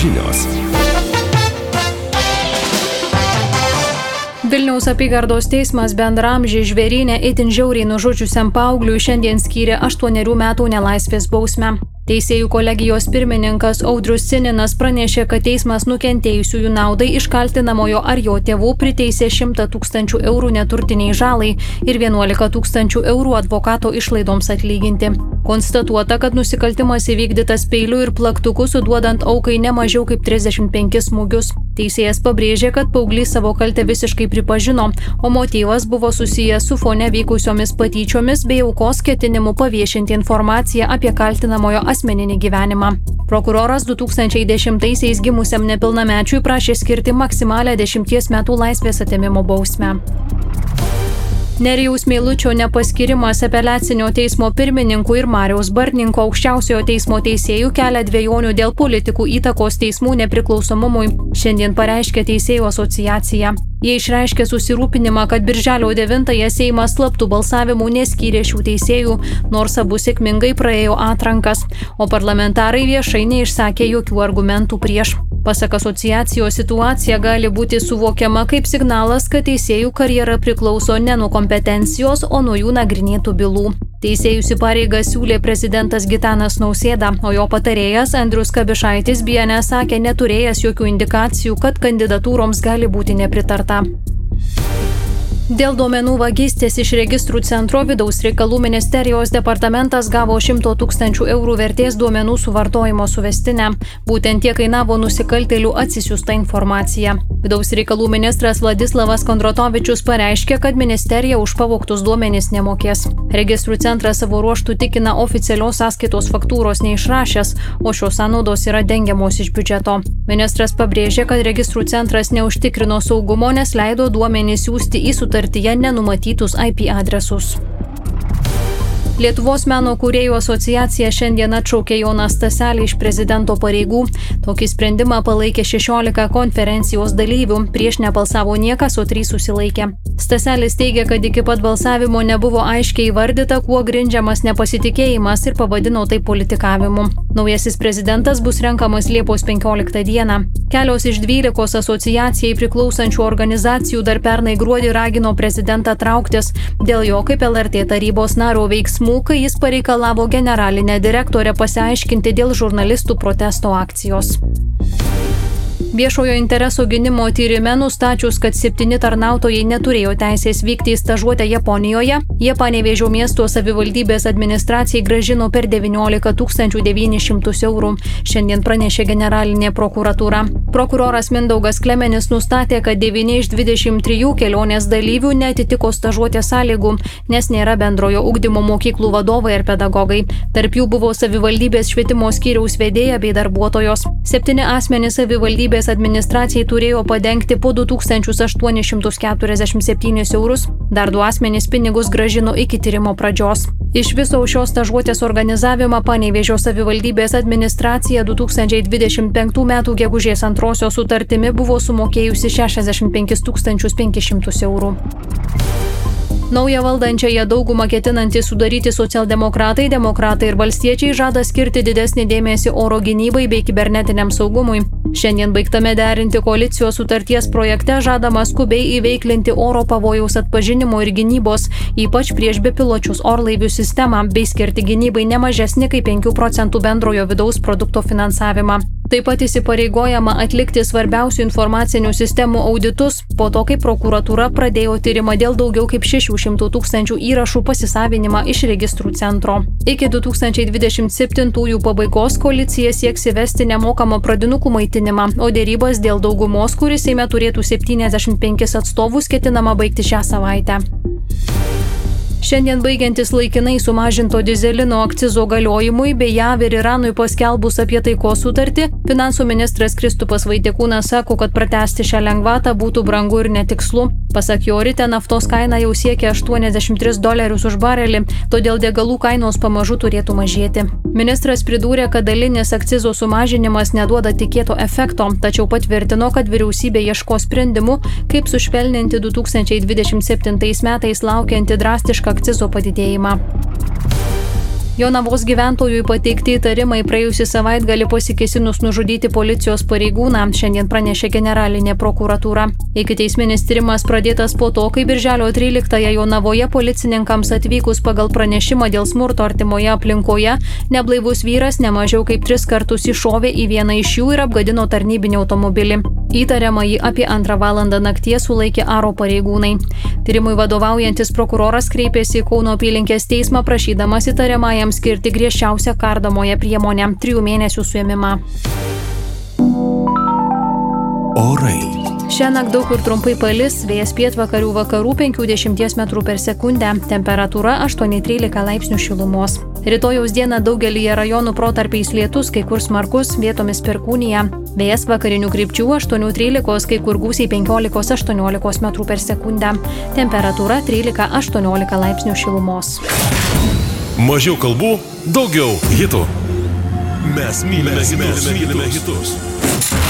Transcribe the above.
žinios. Vilniaus apygardos teismas bendraamžį žvėryne itin žiauriai nužudžiusiam paaugliui šiandien skyrė 8 metų nelaisvės bausmę. Teisėjų kolegijos pirmininkas Audrius Sininas pranešė, kad teismas nukentėjusiųjų naudai iš kaltinamojo ar jo tėvų priteisė 100 000 eurų neturtiniai žalai ir 11 000 eurų advokato išlaidoms atlyginti. Konstatuota, kad nusikaltimas įvykdytas peiliu ir plaktuku suduodant aukai ne mažiau kaip 35 smūgius. Teisėjas pabrėžė, kad paauglys savo kaltę visiškai pripažino, o motyvas buvo susijęs su fone vykusiomis patyčiomis bei aukos ketinimu paviešinti informaciją apie kaltinamojo asmeninį gyvenimą. Prokuroras 2010-aisiais gimusiam nepilnamečiui prašė skirti maksimalę 10 metų laisvės atėmimo bausmę. Nerijaus Meilučio nepaskirimas apeliacinio teismo pirmininku ir Mariaus Bartninko aukščiausiojo teismo teisėjų kelia dvejonių dėl politikų įtakos teismų nepriklausomumui, šiandien pareiškė Teisėjų asociacija. Jie išreiškė susirūpinimą, kad birželio 9-ąją Seimas slaptų balsavimų neskyrė šių teisėjų, nors abu sėkmingai praėjo atrankas, o parlamentarai viešai neišsakė jokių argumentų prieš. Pasak asociacijos, situacija gali būti suvokiama kaip signalas, kad teisėjų karjera priklauso ne nuo kompetencijos, o nuo jų nagrinėtų bylų. Teisėjus į pareigą siūlė prezidentas Gitanas Nausėda, o jo patarėjas Andrius Kabišaitis BNS sakė neturėjęs jokių indikacijų, kad kandidatūroms gali būti nepritarta. Dėl duomenų vagystės iš registrų centro Vidaus reikalų ministerijos departamentas gavo 100 000 eurų vertės duomenų suvartojimo suvestinę. Būtent tiek kainavo nusikaltėlių atsisiųsta informacija. Vidaus reikalų ministras Vladislavas Kondratovičius pareiškė, kad ministerija už pavogtus duomenys nemokės. Registrų centras savo ruožtų tikina oficialios sąskaitos faktūros neišrašęs, o šios sąnaudos yra dengiamos iš biudžeto. Ministras pabrėžė, kad registrų centras neužtikrino saugumo, nes leido duomenys siųsti į sutartyje nenumatytus IP adresus. Lietuvos meno kūrėjų asociacija šiandien atšaukė Joną Staselį iš prezidento pareigų. Tokį sprendimą palaikė 16 konferencijos dalyvių, prieš nebalsavo niekas, o 3 susilaikė. Staselis teigia, kad iki pat balsavimo nebuvo aiškiai įvardyta, kuo grindžiamas nepasitikėjimas ir pavadino tai politikavimu. Naujasis prezidentas bus renkamas Liepos 15 dieną. Kelios iš 12 asociacijai priklausančių organizacijų dar pernai gruodį ragino prezidentą trauktis dėl jo kaip LRT tarybos nario veiksmų, kai jis pareikalavo generalinę direktorę pasiaiškinti dėl žurnalistų protesto akcijos. Viešojo intereso gynimo tyrime nustačius, kad 7 tarnautojai neturėjo teisės vykti į stažuotę Japonijoje, jie Panevėžio miesto savivaldybės administracijai grąžino per 19 900 eurų. Šiandien pranešė generalinė prokuratūra. Prokuroras Mindaugas Klemenis nustatė, kad 9 iš 23 kelionės dalyvių neatitiko stažuotės sąlygų, nes nėra bendrojo ugdymo mokyklų vadovai ir pedagogai. Tarp jų buvo savivaldybės švietimo skyriaus vedėja bei darbuotojos. 7 asmenys savivaldybės administracijai turėjo padengti po 2847 eurus, dar 2 asmenys pinigus grąžino iki tyrimo pradžios. Iš viso šios stažuotės organizavimą Panevėžio savivaldybės administracija 2025 m. gegužės 2 sutartimi buvo sumokėjusi 65 500 eurų. Naują valdančiąją daugumą ketinantys sudaryti socialdemokratai, demokratai ir valstiečiai žada skirti didesnį dėmesį oro gynybai bei kibernetiniam saugumui. Šiandien baigtame derinti koalicijos sutarties projekte žadama skubiai įveiklinti oro pavojaus atpažinimo ir gynybos, ypač prieš bepiločius orlaivių sistemą, bei skirti gynybai ne mažesnį kaip 5 procentų bendrojo vidaus produkto finansavimą. Taip pat įsipareigojama atlikti svarbiausių informacinių sistemų auditus, po to, kai prokuratūra pradėjo tyrimą dėl daugiau kaip 600 000 įrašų pasisavinimą iš registrų centro. Iki 2027 pabaigos koalicija sieks įvesti nemokamą pradinukų maitinimą, o dėrybas dėl daugumos, kuris Seime turėtų 75 atstovus, ketinama baigti šią savaitę. Šiandien baigiantis laikinai sumažinto dizelino akcizo galiojimui bei JAV ir Iranui paskelbus apie taikos sutartį, finansų ministras Kristupas Vaitiekūnas sako, kad pratęsti šią lengvatą būtų brangu ir netikslu. Pasak jo, ryte naftos kaina jau siekia $83 už barelį, todėl degalų kainos pamažu turėtų mažėti. Ministras pridūrė, kad dalinis akcizo sumažinimas neduoda tikėto efekto, tačiau patvirtino, kad vyriausybė ieško sprendimų, kaip sušvelninti 2027 metais laukiantį drastišką akcizo padidėjimą. Jonavos gyventojui pateikti įtarimai praėjusį savaitgalį pasikėsinus nužudyti policijos pareigūną, šiandien pranešė generalinė prokuratūra. Ikiteisminis tyrimas pradėtas po to, kai birželio 13-ąją Jonavoje policininkams atvykus pagal pranešimą dėl smurto artimoje aplinkoje, neblaivus vyras nemažiau kaip 3 kartus iššovė į vieną iš jų ir apgadino tarnybinį automobilį. Įtariamąjį apie 2 valandą nakties sulaikė Aro pareigūnai. Tyrimui vadovaujantis prokuroras kreipėsi į Kauno apylinkės teismą prašydamas įtariamajam skirti griežčiausią kardomąją priemonę – 3 mėnesių suėmimą. Orai. Šiąnakt daug kur trumpai palis, vėjas pietvakarių vakarų 50 m/s, temperatūra 8–13 laipsnių šilumos. Rytojaus dieną daugelyje rajonų protarpiais lietus, kai kur smarkus, vietomis perkūnija. Vėjas vakarinių krypčių 8–13, kai kur gūsiai 15–18 m/s. Temperatūra 13–18 laipsnių šilumos. Mažiau kalbų, daugiau hitų. Mes mylime hitus.